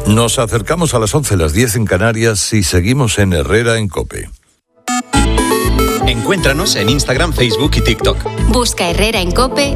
Nos acercamos a las 11, las 10 en Canarias y seguimos en Herrera en COPE. Encuéntranos en Instagram, Facebook y TikTok. Busca Herrera en COPE